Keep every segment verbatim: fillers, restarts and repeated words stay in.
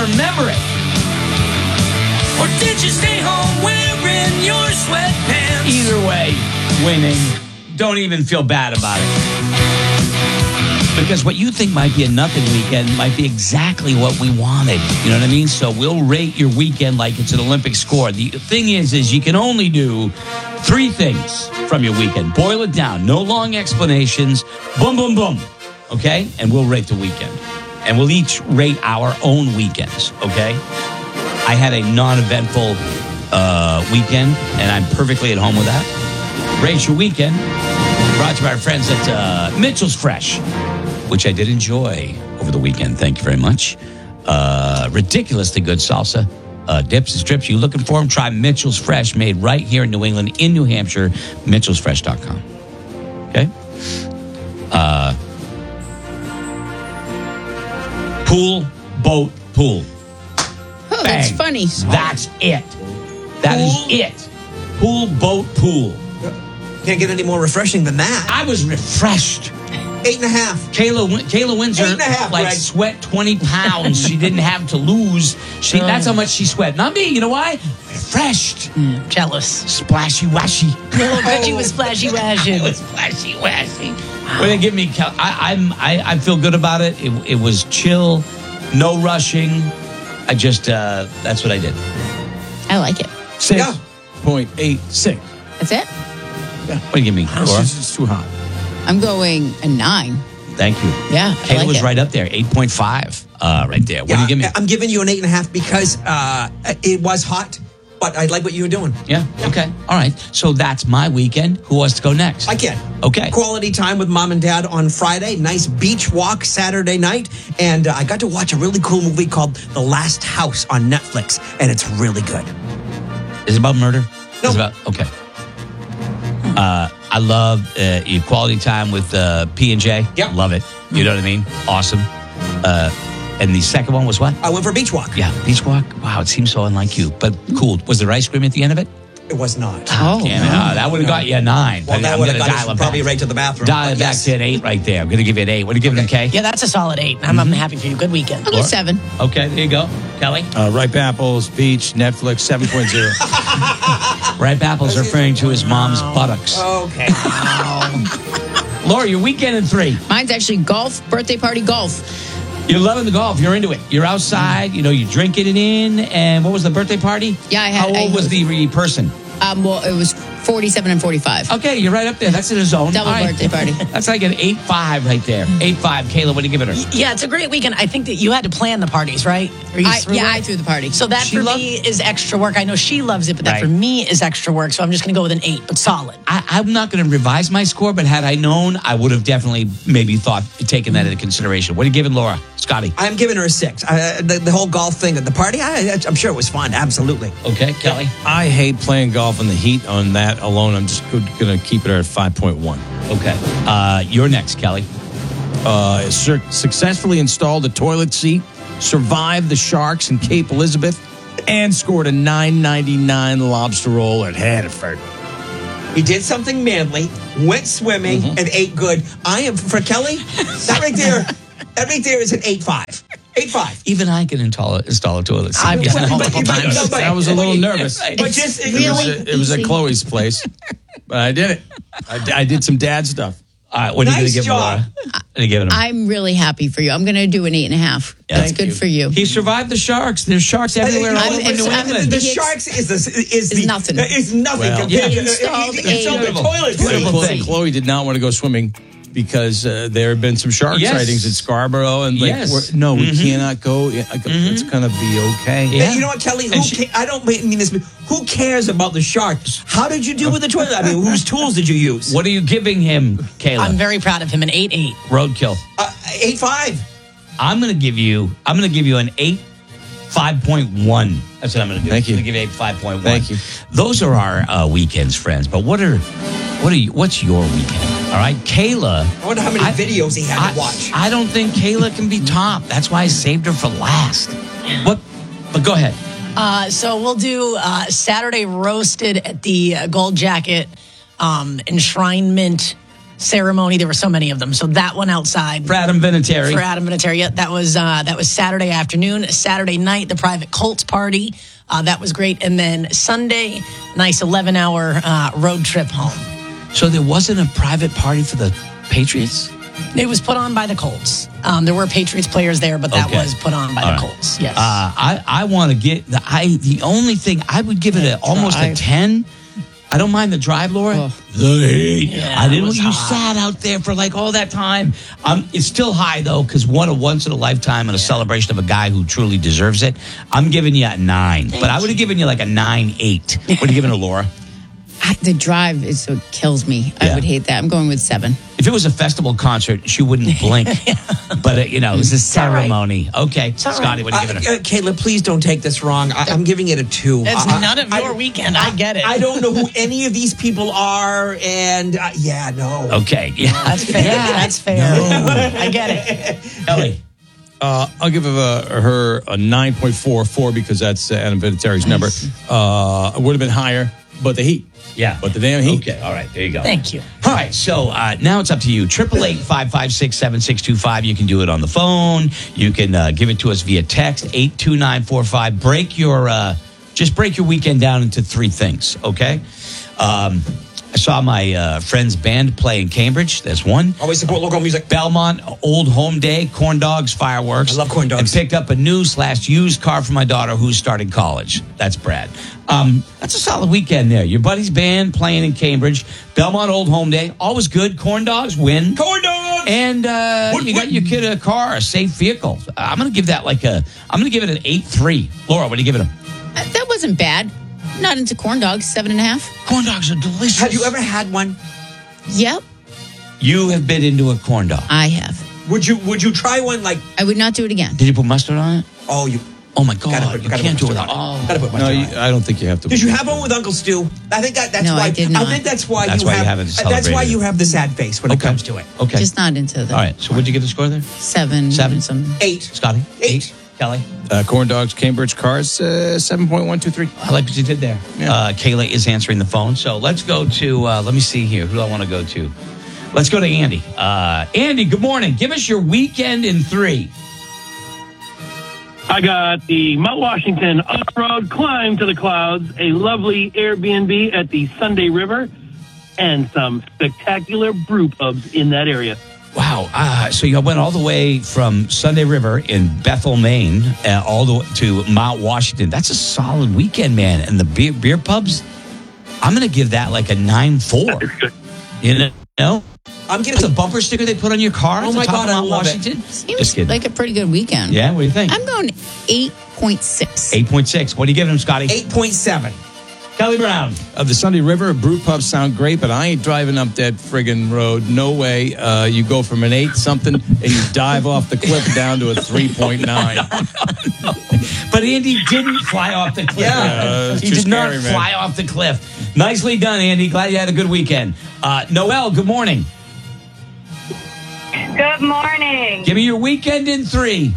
remember it. Or did you stay home wearing your sweatpants? Either way, winning. Don't even feel bad about it. Because what you think might be a nothing weekend might be exactly what we wanted. You know what I mean? So we'll rate your weekend like it's an Olympic score. The thing is, is you can only do three things from your weekend. Boil it down. No long explanations. Boom, boom, boom. Okay? And we'll rate the weekend. And we'll each rate our own weekends. Okay? I had a non-eventful uh, weekend, and I'm perfectly at home with that. Rate your weekend. Brought to you by our friends at uh, Mitchell's Fresh, which I did enjoy over the weekend. Thank you very much. Uh, ridiculously good salsa. Uh, dips and strips. You looking for them? Try Mitchell's Fresh, made right here in New England, in New Hampshire. mitchells fresh dot com. Okay? Uh, pool, boat, pool. Oh, that's funny. That's it. That Pool? is it. Pool, boat, pool. Can't get any more refreshing than that. I was refreshed. Eight and a half. Kayla, Kayla Windsor, Eight and a half, like, Greg. sweat twenty pounds. She didn't have to lose. She, That's how much she sweat. Not me. You know why? Refreshed. Mm, jealous. Splashy washy. Little Reggie was splashy washing. It was splashy washy. Wow. When they give me, I, I'm, I, I feel good about it. it. It was chill, no rushing. I just, uh, that's what I did. I like it. Six Yeah. point eight six. That's it? What do you give me, It's Laura? just it's too hot. I'm going a nine. Thank you. Yeah, I Kayla like was it. right up there, eight point five, uh, right there. What do you give me? I- I'm giving you an eight and a half because uh, it was hot, but I like what you were doing. Yeah. Okay. All right. So that's my weekend. Who wants to go next? I can. Okay. Quality time with mom and dad on Friday. Nice beach walk Saturday night. And uh, I got to watch a really cool movie called The Last House on Netflix. And it's really good. Is it about murder? No. It's about, okay. Uh, I love uh, your quality time with uh, P and J. Yep. Love it. You know what I mean? Awesome. Uh, and the second one was what? I went for a beach walk. Yeah, beach walk. Wow, it seems so unlike you, but cool. Was there ice cream at the end of it? It was not. Oh, Damn it. Uh, that would have got you a nine. Well, but that I'm would have gonna got dial us it probably back. right to the bathroom. Dial but it back yes. to an eight right there. I'm going to give you an eight. What do you give it, Kay? Yeah, that's a solid eight. I'm, I'm happy for you. Good weekend. I'll go seven. Okay, there you go. Kelly? Uh, ripe apples, beach, Netflix, seven point oh. Ripe apples referring to his mom's buttocks. Okay. Laura, your weekend in three. Mine's actually golf, birthday party golf. You're loving the golf. You're into it. You're outside. You know, you're drinking it in. And what was the birthday party? Yeah, I had- How old I- was the re- person? Um, well, it was forty-seven and forty-five. Okay, you're right up there. That's in a zone. Double All right. birthday party. That's like an eight five right there. eight five. Kayla, what do you give it her? Yeah, it's a great weekend. I think that you had to plan the parties, right? Or you I, threw yeah, it? I threw the party. So that She for loved- me is extra work. I know she loves it, but that Right. for me is extra work. So I'm just going to go with an eight, but solid. I, I'm not going to revise my score, but had I known, I would have definitely maybe thought, taken that into consideration. What are you giving Laura? Scotty? I'm giving her a six. Uh, the, the whole golf thing at the party, I, I'm sure it was fun. Absolutely. Okay, Kelly? I hate playing golf in the heat. On that alone, I'm just going to keep it at five point one. Okay. Uh, you're next, Kelly. Uh, sur- successfully installed a toilet seat, survived the sharks in Cape Elizabeth, and scored a nine ninety-nine lobster roll at Haddiford. He did something manly, went swimming, and ate good. I am, for Kelly, that right there, that right there is an eight five. eight five. Even I can install, install a toilet seat. I've done it But- multiple but- times. no, but- I was a little nervous. But just, It was, a, it was at Chloe's place, but I did it. I, d- I did some dad stuff. All right, what are you going Nice to give job. Laura? What are you giving him? I'm really happy for you. I'm going to do an eight and a half. Yeah, That's thank good you. for you. He survived the sharks. There's sharks everywhere You know all what? over it's- New I'm- England. The He sharks is the, is is the nothing. Is nothing. Well, compared yeah. to- Installed he- a- he installed the Beautiful. toilet. Beautiful Chloe, thing. Chloe did not want to go swimming because uh, there have been some shark Yes. sightings at Scarborough, and like, Yes. we're- no, we Mhm. cannot go. Yeah, I go, It's gonna be okay. Yeah. And you know what, Kelly? Who And she- ca- I don't mean this, but who cares about the sharks? How did you do with the toilet? I mean, whose tools did you use? What are you giving him, Kayla? I'm very proud of him. An eight eight. Roadkill. Uh, eight five. I'm going to give you. I'm going to give you an eight, five point one. That's what I'm going to do. Thank you. I'm going to give you eight, five point one. Thank you. Those are our uh, weekends, friends. But what are, what are you? What's your weekend? All right, Kayla. I wonder how many I- videos he had I, to watch. I don't think Kayla can be top. That's why I saved her for last. What? But go ahead. Uh, so we'll do uh, Saturday roasted at the uh, Gold Jacket um, enshrinement ceremony. There were so many of them. So that one outside. For Adam Vinatieri. For Adam Vinatieri. Yeah, that was uh, that was Saturday afternoon. Saturday night, the private Colts party. Uh, that was great. And then Sunday, nice eleven-hour uh, road trip home. So there wasn't a private party for the Patriots? It was put on by the Colts. Um, there were Patriots players there, but that Okay. was put on by All the right. Colts. Yes. Uh, I, I want to get the I the only thing I would give it a, almost a drive. ten. I don't mind the drive, Laura. Oh. The heat. Yeah, I it didn't. was You hot. sat out there for like all that time. Um, it's still high though, because one a once in a lifetime and a celebration of a guy who truly deserves it. I'm giving you a nine, but I would have given you like a nine eight. What are you giving it, Laura? I, the drive is what kills me. Yeah. I would hate that. I'm going with seven. If it was a festival concert, she wouldn't blink. But uh, you know, it was a all right. ceremony. Okay, all right. Scotty, what are you Uh, giving it? uh, Kayla, please don't take this wrong. I, I'm giving it a two. It's I- I- none of I- your weekend. I get it. I don't know who any of these people are, and uh, yeah, no. Okay, yeah, That's fair. That's fair. I get it. Ellie. Uh, I'll give uh, her a nine point four four because that's uh, Adam Vinatieri's number. Uh, it would have been higher, but the heat. Yeah. But the damn heat. Okay, all right, there you go. Thank you. All right, so uh, now it's up to you. eight eight eight, five five six, seven six two five. You can do it on the phone. You can uh, give it to us via text, eight two nine four five. Break your, uh, just break your weekend down into three things, okay? Um, I saw my uh, friend's band play in Cambridge. That's one. Always support local music. Belmont, Old Home Day, corn dogs, fireworks. I love corn dogs. And picked up a new slash used car for my daughter who's starting college. That's Brad. Um, that's a solid weekend there. Your buddy's band playing in Cambridge. Belmont, Old Home Day. Always good. Corn dogs win. Corn dogs! And uh, What- you got what- your kid a car, a safe vehicle. I'm going to give that like a, I'm going to give it an eight three. Laura, what are you giving him? Uh, that wasn't bad. Not into corn dogs. Seven and a half. Corn dogs are delicious. Have you ever had one? Yep, You have been into a corn dog. I have. Would you Would you try one like? I would not do it again. Did you put mustard on it? Oh, you Oh my God. gotta put, you gotta can't put do it mustard without. on it. Oh. Gotta put No, mustard you, on it. I don't think you have to. Did you have one with Uncle Stu? I think that that's No, why. I did not. think that's why That's you why you have. haven't uh, that's why celebrated you it. have the sad face when it Okay. comes to it. Okay. Just not into the All right. So what'd you get the score there? seven. Seven? Some, Eight. Scotty? Eight. Kelly? Uh, corn dogs, Cambridge cars, uh, seven point one two three. I like what you did there. Yeah. Uh, Kayla is answering the phone. So let's go to, uh, let me see here. Who do I want to go to? Let's go to Andy. Uh, Andy, good morning. Give us your weekend in three. I got the Mount Washington off-road climb to the clouds, a lovely Airbnb at the Sunday River, and some spectacular brew pubs in that area. Wow. Uh, so you went all the way from Sunday River in Bethel, Maine, uh, all the way to Mount Washington. That's a solid weekend, man. And the beer, beer pubs, I'm going to give that like a nine four. You know? I'm It's a giving. bumper sticker they put on your car. Oh at the my top God, of I Mount love it. Washington. seems Just kidding. like a pretty good weekend. Yeah, what do you think? I'm going eight point six. eight point six. What are you giving him, Scotty? Eight point seven. Kelly Brown. Of the Sunday River, brew pubs sound great, but I ain't driving up that friggin' road. No way. Uh, you go from an eight something and you dive off the cliff down to a three point nine. But Andy didn't fly off the cliff. Yeah, it's he too did not scary, man. fly off the cliff. Nicely done, Andy. Glad you had a good weekend. Uh, Noelle, good morning. Good morning. Give me your weekend in three.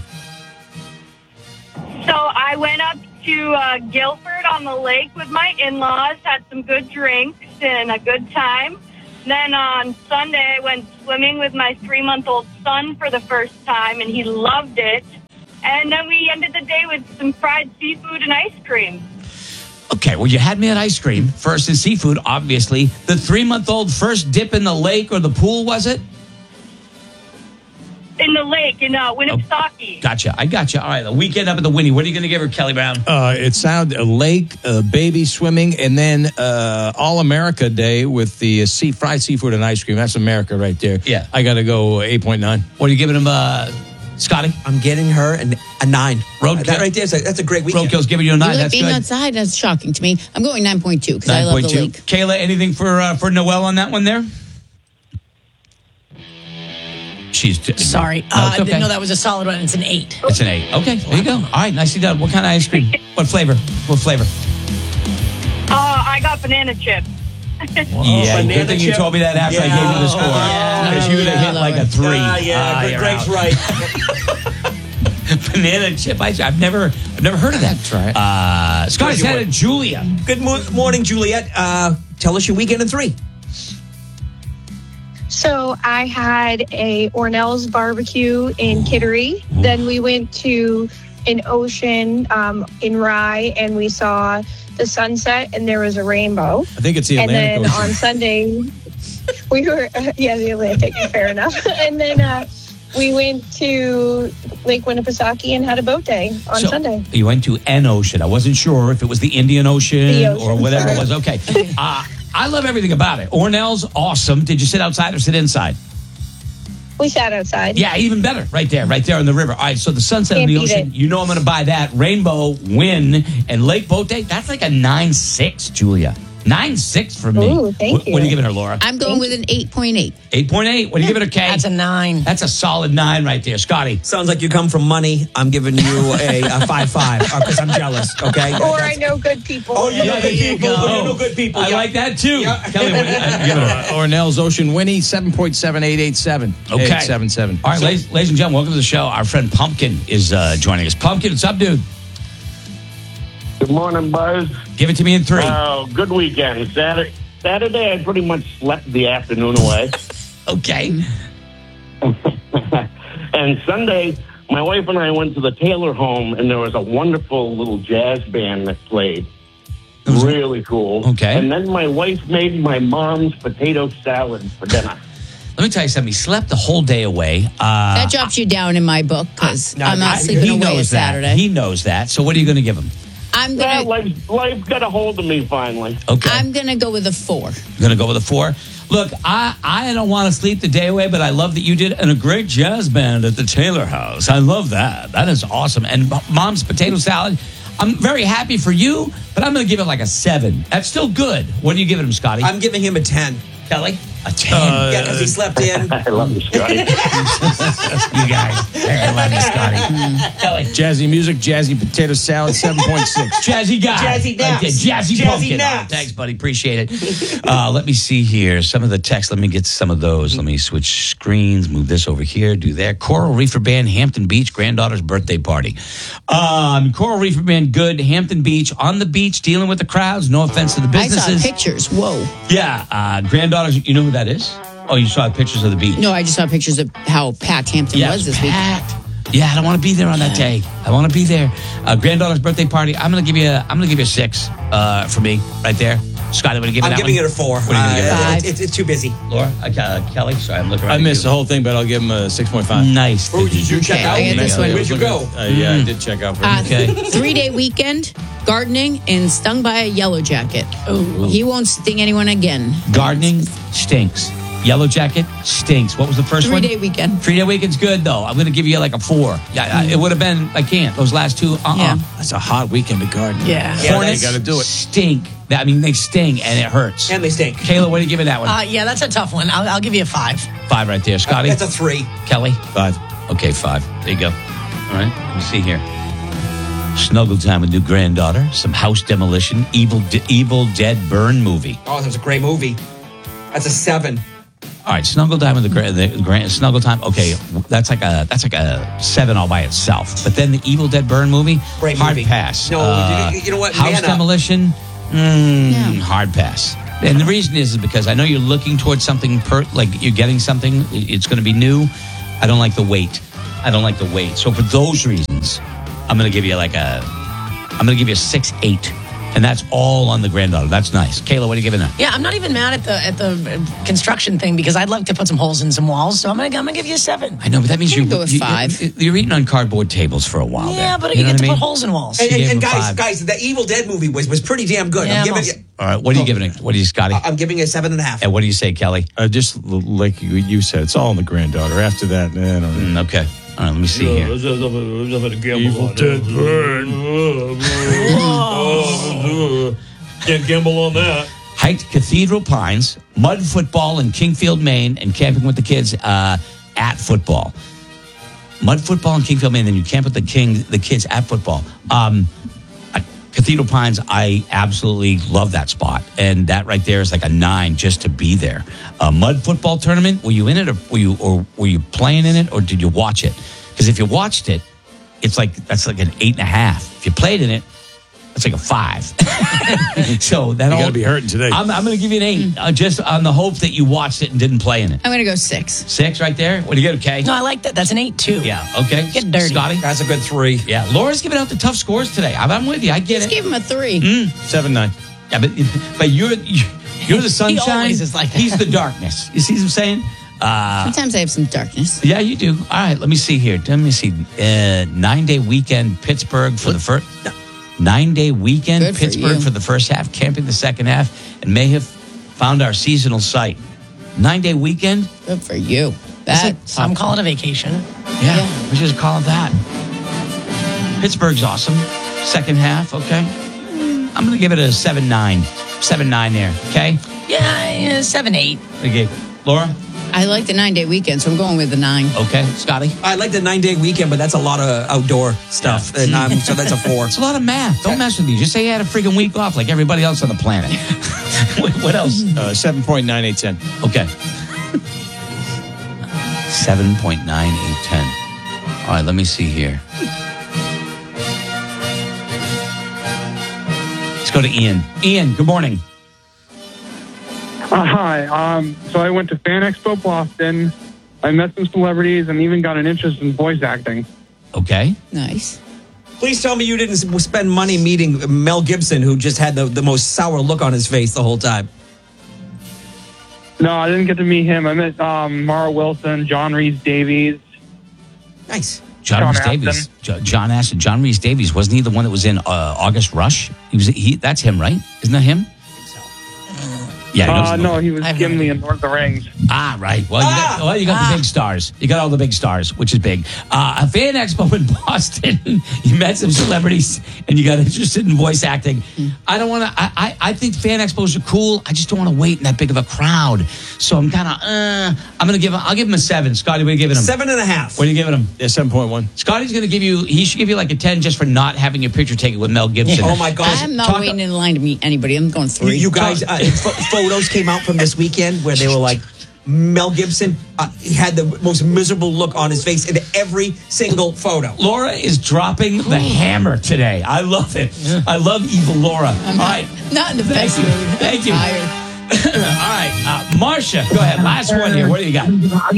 So I went up to uh, Guilford on the lake with my in-laws, had some good drinks and a good time. Then on Sunday, I went swimming with my three-month-old son for the first time, and he loved it. And then we ended the day with some fried seafood and ice cream. Okay, well, you had me at ice cream first and seafood, obviously. The three-month-old first dip in the lake or the pool, was it? In the lake in uh, Winnipesaukee. Gotcha. I gotcha. All right, the weekend up at the Winnie. What are you going to give her, Kelly Brown? Uh, it sounded a lake, uh, baby swimming, and then uh, All America Day with the uh, sea, fried seafood and ice cream. That's America right there. Yeah. I got to go eight point nine. What are you giving him, uh, Scotty? I'm getting her an, a nine. Roadkill. That right there is a, that's a great weekend. Roadkill's giving you a You nine. like That's being good. outside? That's shocking to me. I'm going nine point two because I love the nine point two. lake. Kayla, anything for uh, for Noelle on that one there? She's Sorry. No, Uh, it's I didn't okay. know that was a solid one. It's an eight. It's an eight. Okay, there you go. All right, nicely done. What kind of ice cream? What flavor? What flavor? Uh, I got banana chips. yeah, banana good thing you chip? told me that after I Yeah. gave you the score. Yeah. Because you would have hit like a three. Ah, yeah, Ah, Greg- you're Greg's out. right. Banana chip ice. I've never, I've never heard of that. Try it. Uh, Scotty's you had would. a Julia. Good mo- morning, Juliet. Uh, tell us your weekend in three. So I had a Ornell's barbecue in Kittery. Then we went to an ocean um, in Rye, and we saw the sunset, and there was a rainbow. I think it's the And Atlantic then Ocean. on Sunday, we were, uh, yeah, the Atlantic, fair enough. And then uh, we went to Lake Winnipesaukee and had a boat day on So, Sunday. You went to an ocean. I wasn't sure if it was the Indian Ocean, The ocean, or whatever sorry. it was. Okay. Uh, I love everything about it. Ornell's awesome. Did you sit outside or sit inside? We sat outside. Yeah, even better. Right there, right there on the river. All right, so the sunset Can't on the beat ocean, it. you know I'm going to buy that. Rainbow, win, and Lake Boat Day, that's like a nine six, Julia. nine six for me. Ooh, thank what, you. what are you giving her, Laura? I'm going with an eight point eight. eight point eight. What are you giving her, Kay? That's a nine. That's a solid nine right there. Scotty. Sounds like you come from money. I'm giving you a, a five five because I'm jealous. Okay. Or I know good people. Oh, you know Yeah, good there you people. go. Oh, you know good people. I Yeah. like that too. Yeah. Kelly, what are you uh, giving her? Ornell's Ocean Winnie, seven point seven eight eight seven. Okay. eight seven seven. All right, ladies, ladies and gentlemen, welcome to the show. Our friend Pumpkin is uh, joining us. Pumpkin, what's up, dude? Good morning, Buzz. Give it to me in three. Oh, good weekend. Saturday, Saturday, I pretty much slept the afternoon away. Okay. And Sunday, my wife and I went to the Taylor home, and there was a wonderful little jazz band that played. Really cool. Okay. And then my wife made my mom's potato salad for dinner. Let me tell you something. He slept the whole day away. Uh, That drops you down in my book because no, I'm not I- sleeping he away knows Saturday. That. He knows that. So what are you going to give him? I'm Yeah, gonna life, life got a hold of me finally. Okay. I'm gonna go with a four. You're going to go with a four? Look, I, I don't want to sleep the day away, but I love that you did. And a great jazz band at the Taylor house. I love that. That is awesome. And Mom's potato salad, I'm very happy for you, but I'm going to give it like a seven. That's still good. What are you giving him, Scotty? I'm giving him a ten. Kelly? A ten. Uh, Yeah, because he slept in. I love you, Scotty. You guys. I love you, Scotty. Kelly. Jazzy music, jazzy potato salad, seven point six. Jazzy guy. Jazzy naps. Okay, Jazzy, Jazzy pumpkin. naps. Oh, thanks, buddy. Appreciate it. Uh, let me see here. Some of the text. Let me get some of those. Let me switch screens. Move this over here. Do that. Coral Reefer Band, Hampton Beach, granddaughter's birthday party. Um, Coral Reefer Band, good. Hampton Beach, on the beach, dealing with the crowds. No offense to the I saw businesses. pictures. Whoa. Yeah, uh, granddaughters. You know who that is? Oh, you saw pictures of the beach. No, I just saw pictures of how packed Hampton Yeah, was it's this week. packed. Yeah, I don't want to be there on that day. I want to be there. Uh, granddaughter's birthday party. I'm gonna give you. A, I'm gonna give you a six uh, for me right there. Scotty, what are you giving I'm that giving one? it a four. What are you gonna give it? Uh, Five. it's, it's, it's too busy. Laura, uh, uh, Kelly. Sorry, I'm looking. Right I at missed you. the whole thing, but I'll give him a six point five. Nice. Where did you check Okay, out? I get this one. Where'd you go? Uh, yeah, I did check out for Uh, him. Okay. Three day weekend, gardening, and stung by a yellow jacket. Oh, he won't sting anyone again. Gardening stinks. Yellow jacket stinks. What was the first Three one? day weekend. Three day weekend's good though. I'm gonna give you like a four. Yeah, uh, it would have been. I can't. Those last two. Uh. uh Yeah. That's a hot weekend to garden. Yeah. Yeah, Hornets you gotta do it. Stink. I mean, they sting and it hurts. And they stink. Kayla, what are you giving that one? Uh, yeah, that's a tough one. I'll, I'll give you a five. Five right there. Scotty. That's a three. Kelly. Five. Okay, five. There you go. All right. Let me see here. Snuggle time with new granddaughter. Some house demolition. Evil, De- Evil Dead Burn movie. Oh, that was a great movie. That's a seven. All right, Snuggle Time with the, gra- the grand Snuggle Time. Okay, that's like a that's like a seven all by itself. But then the Evil Dead Burn movie, Great hard movie. pass. No, Uh, you- you know what? House Man Up. demolition, mm, Yeah. hard pass. And the reason is, is because I know you're looking towards something per, like you're getting something. It's going to be new. I don't like the wait. I don't like the wait. So for those reasons, I'm going to give you like a. I'm going to give you a six eight, and that's all on the granddaughter. That's nice. Kayla, what are you giving that? Yeah, I'm not even mad at the at the uh, construction thing because I'd love to put some holes in some walls. So I'm gonna I'm gonna give you a seven. I know, but that means I'm you, gonna go with you, five. you- You're eating on cardboard tables for a while. Yeah, there. but you you, know get what to I put mean? holes in walls. And, She and, gave and him guys, five. guys, the Evil Dead movie was was pretty damn good. Yeah, I'm giving I'm it. All right, what are you giving it? What do you, Scotty? I'm giving it a seven and a half. And what do you say, Kelly? Uh, just l- like you, you said, it's all on the granddaughter. After that, eh, I don't know. Mm, okay. All right, let me see here. Evil Dead Burn. Can't gamble on that. Hiked Cathedral Pines, mud football in Kingfield, Maine, and camping with the kids uh, at football. Mud football in Kingfield, Maine, then you camp with the king, the kids at football. Um, uh, Cathedral Pines, I absolutely love that spot, and that right there is like a nine just to be there. A mud football tournament. Were you in it, or were you, or were you playing in it, or did you watch it? Because if you watched it, it's like that's like an eight and a half. If you played in it, That's like a five. So that You all got to be hurting today. I'm, I'm going to give you an eight, uh, just on the hope that you watched it and didn't play in it. I'm going to go six. Six right there. What do you get? Okay. No, I like that. That's an eight, too. Yeah. Okay. Get dirty. Scotty. That's a good three. Yeah. Laura's giving out the tough scores today. I'm, I'm with you. I get Just it. give him a three. Mm. Seven, nine. Yeah, but but you're you're the sunshine. always is like that. He's the darkness. You see what I'm saying? Uh, Sometimes I have some darkness. yeah, you do. All right. Let me see here. Let me see. Uh, nine day weekend Pittsburgh for the first. Nine day weekend Good for Pittsburgh you. for the first half, camping the second half, and may have found our seasonal site. Nine day weekend. Good for you. That Some call it a vacation. Yeah, Yeah. we just call it that. Pittsburgh's awesome. Second half, okay. I'm going to give it a seven nine. seven nine there, okay? Yeah, yeah, seven, eight. Okay. Laura? I like the nine day weekend, so I'm going with the nine. Okay. Scotty? I like the nine day weekend, but that's a lot of outdoor stuff. And, um, so that's a four. It's a lot of math. Don't mess with me. Just say you had a freaking week off like everybody else on the planet. what, what else? Uh, seven point nine eight ten. Okay. seven point nine eight ten. All right, let me see here. Let's go to Ian. Ian, good morning. Uh, hi. Um, so I went to Fan Expo Boston. I met some celebrities and even got an interest in voice acting. Okay. Nice. Please tell me you didn't s- spend money meeting Mel Gibson, who just had the, the most sour look on his face the whole time. No, I didn't get to meet him. I met um, Mara Wilson, John Rhys Davies. Nice. John John Rhys Davies. Astin. Jo- John Astin. John Rhys Davies. Wasn't he the one that was in uh, August Rush? He was. He. That's him, right? Isn't that him? Yeah. he knows Uh, the no, movie. he was I've Gimli heard in Lord of the Rings. Ah, right. Well, you got, well, you got Ah. the big stars. You got all the big stars, which is big. Uh, a fan expo in Boston. You met some celebrities, and you got interested in voice acting. I don't want to. I, I I think fan expos are cool. I just don't want to wait in that big of a crowd. So I'm kind of. Uh, I'm gonna give. him- I'll give him a seven. Scotty, what are you giving him? Seven and a half. What are you giving him? Yeah, seven point one. Scotty's gonna give you. He should give you like a ten just for not having your picture taken with Mel Gibson. Oh, my gosh. I'm not Talk- waiting in line to meet anybody. I'm going You, three. you guys, uh, ph- photos came out from this weekend where they were like, Mel Gibson, uh, he had the most miserable look on his face in every single photo. Laura is dropping the hammer today. I love it. I love evil Laura. I'm All not, right. not in the Thank best you. mood. Thank you. Tired. All right. Uh, Marcia, go ahead. Last one here. What do you got?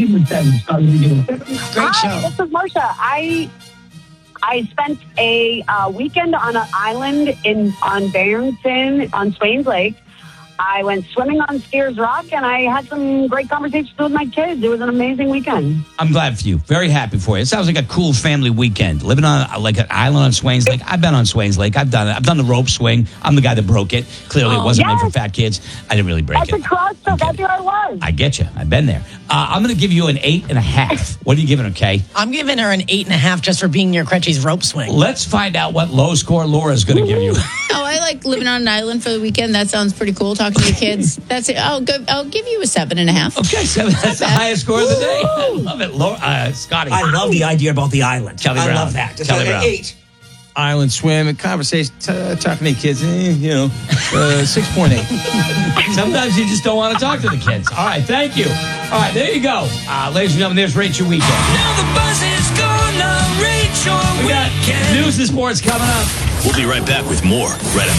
Great show. Hi, this is Marcia. I I spent a uh, weekend on an island in on Barrington on Swains Lake. I went swimming on Steers Rock, and I had some great conversations with my kids. It was an amazing weekend. I'm glad for you. Very happy for you. It sounds like a cool family weekend. Living on uh, like an island on Swains Lake. I've been on Swains Lake. I've done it. I've done the rope swing. I'm the guy that broke it. Clearly, it wasn't made for Yes. fat kids. I didn't really break That's a it. cross, so that's where I was. I get you. I've been there. Uh, I'm going to give you an eight and a half. What are you giving, okay? I'm giving her an eight and a half just for being near Cretchy's rope swing. Let's find out what low score Laura's going to give you. Oh, I like living on an island for the weekend. That sounds pretty cool. Talking to your kids. That's it. I'll go. I'll give you a seven and a half. Okay, so that's the highest score of the day. I love it. Laura, uh, Scotty. I love the idea about the island. Kelly I Brown. love that. Just Kelly like an Brown. eight. Island swim and conversation, t- talking to kids, eh, you know, uh, six point eight. Sometimes you just don't want to talk to the kids. All right, thank you. All right, there you go. Uh, ladies and gentlemen, there's Rate Your Weekend. Now the buzz is gonna rate your We got weekend. news and sports coming up. We'll be right back with more right after